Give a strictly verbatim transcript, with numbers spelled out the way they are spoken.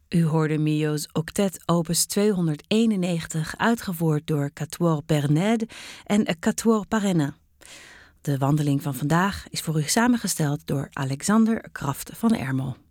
U hoorde Milhaud's octet opus tweehonderdeenennegentig, uitgevoerd door Quatuor Bernède en Quatuor Parrainin. De wandeling van vandaag is voor u samengesteld door Alexander Kraft van Ermel.